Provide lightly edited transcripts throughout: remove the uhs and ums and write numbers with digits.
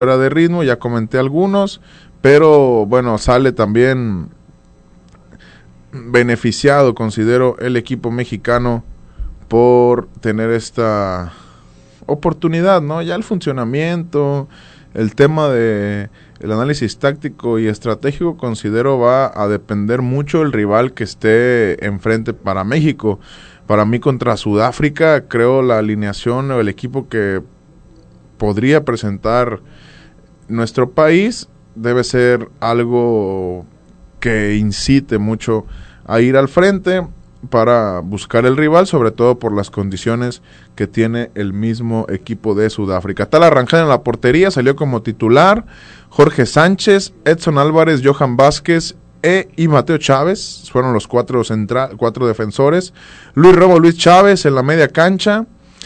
fuera de ritmo, ya comenté algunos, pero bueno, sale también beneficiado, considero, el equipo mexicano por tener esta oportunidad, ¿no? Ya el funcionamiento, el tema de el análisis táctico y estratégico, considero va a depender mucho del rival que esté enfrente para México. Para mí contra Sudáfrica, creo la alineación o el equipo que podría presentar nuestro país debe ser algo que incite mucho a ir al frente para buscar el rival, sobre todo por las condiciones que tiene el mismo equipo de Sudáfrica. Tal Arrangel en la portería, salió como titular, Jorge Sánchez, Edson Álvarez, Johan Vázquez y Mateo Chávez, fueron los cuatro defensores. Luis Romo, Luis Chávez en la media cancha,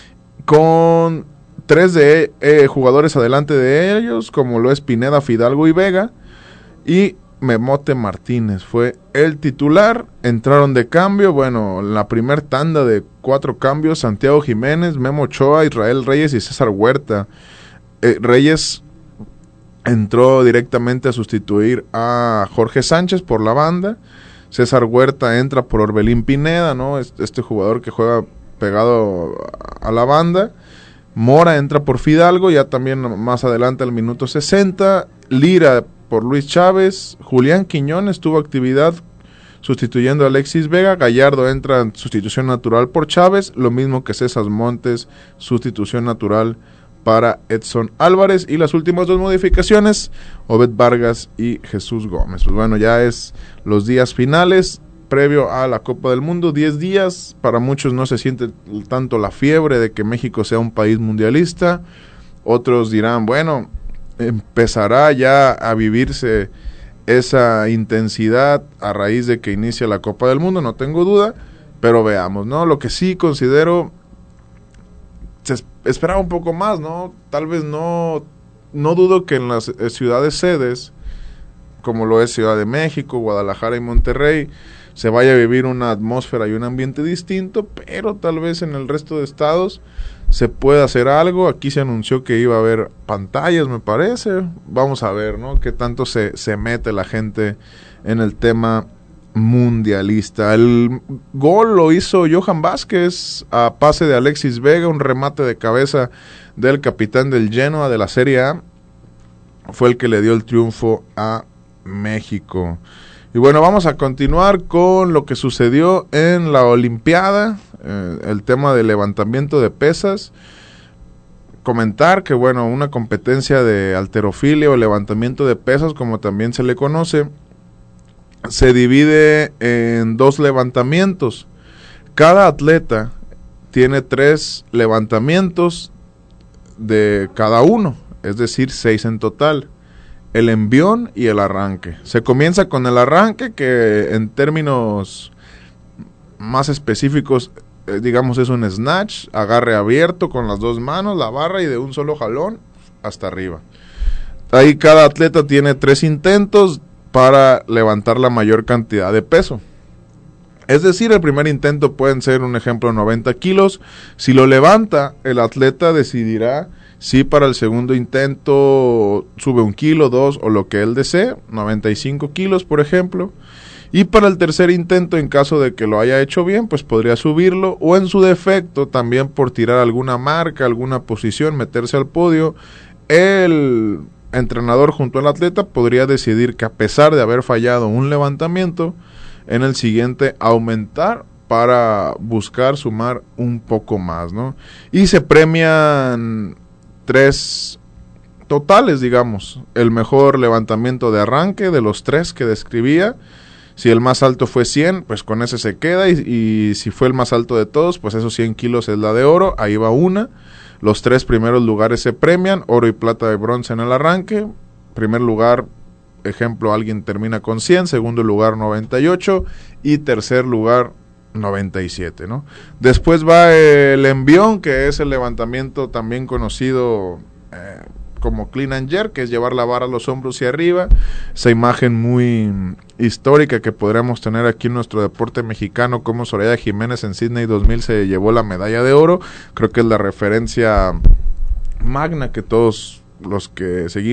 con tres jugadores adelante de ellos, como lo es Pineda, Fidalgo y Vega, y Memote Martínez fue el titular. Entraron de cambio, bueno, la primer tanda de 4 cambios, Santiago Jiménez, Memo Ochoa, Israel Reyes y César Huerta. Reyes entró directamente a sustituir a Jorge Sánchez por la banda. César Huerta entra por Orbelín Pineda, ¿no? Este jugador que juega pegado a la banda. Mora entra por Fidalgo, ya también más adelante al minuto 60. Lira por Luis Chávez. Julián Quiñones tuvo actividad sustituyendo a Alexis Vega. Gallardo entra en sustitución natural por Chávez, lo mismo que César Montes, sustitución natural para Edson Álvarez. Y las últimas 2 modificaciones, Obed Vargas y Jesús Gómez. Pues bueno, ya es los días finales previo a la Copa del Mundo, 10 días, para muchos no se siente tanto la fiebre de que México sea un país mundialista, otros dirán, bueno, empezará ya a vivirse esa intensidad a raíz de que inicia la Copa del Mundo, no tengo duda, pero veamos, ¿no? Lo que sí considero, se esperaba un poco más, ¿no? Tal vez no dudo que en las ciudades sedes, como lo es Ciudad de México, Guadalajara y Monterrey, se vaya a vivir una atmósfera y un ambiente distinto, pero tal vez en el resto de estados se puede hacer algo. Aquí se anunció que iba a haber pantallas, me parece. Vamos a ver, ¿no? Qué tanto se mete la gente en el tema mundialista. El gol lo hizo Johan Vázquez a pase de Alexis Vega, un remate de cabeza del capitán del Genoa de la Serie A. Fue el que le dio el triunfo a México. Y bueno, vamos a continuar con lo que sucedió en la Olimpiada, el tema del levantamiento de pesas. Comentar que, bueno, una competencia de halterofilia o levantamiento de pesas, como también se le conoce, se divide en 2 levantamientos. Cada atleta tiene 3 levantamientos de cada uno, es decir, 6 en total. El envión y el arranque. Se comienza con el arranque, que en términos más específicos, digamos, es un snatch, agarre abierto con las 2 manos, la barra y de un solo jalón hasta arriba. Ahí cada atleta tiene 3 intentos para levantar la mayor cantidad de peso. Es decir, el primer intento pueden ser, un ejemplo, 90 kilos. Si lo levanta, el atleta decidirá si para el segundo intento sube 1 kilo, 2 o lo que él desee, 95 kilos por ejemplo, y para el tercer intento, en caso de que lo haya hecho bien, pues podría subirlo, o en su defecto, también por tirar alguna marca, alguna posición, meterse al podio, el entrenador junto al atleta podría decidir que, a pesar de haber fallado un levantamiento, en el siguiente aumentar para buscar sumar un poco más, ¿no? Y se premian 3 totales, digamos, el mejor levantamiento de arranque de los 3 que describía. Si el más alto fue 100, pues con ese se queda, y si fue el más alto de todos, pues esos 100 kilos es la de oro, ahí va una. Los 3 primeros lugares se premian, oro y plata y bronce en el arranque. Primer lugar, ejemplo, alguien termina con 100, segundo lugar 98 y tercer lugar 97, ¿no? Después va el envión, que es el levantamiento también conocido como clean and jerk, que es llevar la barra a los hombros y arriba. Esa imagen muy histórica que podríamos tener aquí en nuestro deporte mexicano, como Soraya Jiménez en Sydney 2000 se llevó la medalla de oro. Creo que es la referencia magna que todos los que seguimos